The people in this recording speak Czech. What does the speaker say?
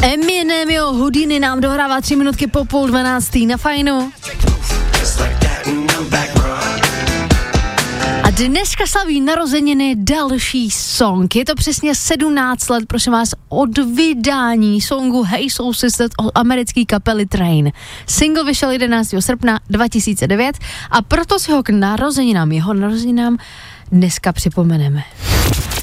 Eminem, jo, Houdini nám dohrává 3 minutky po 11:30 na Fajnu. A dneska slaví narozeniny další song. Je to přesně 17 let, prosím vás, od vydání songu Hey Soul Sister od americké kapely Train. Single vyšel 11. srpna 2009 a proto si ho k narozeninám, jeho narozeninám dneska připomeneme.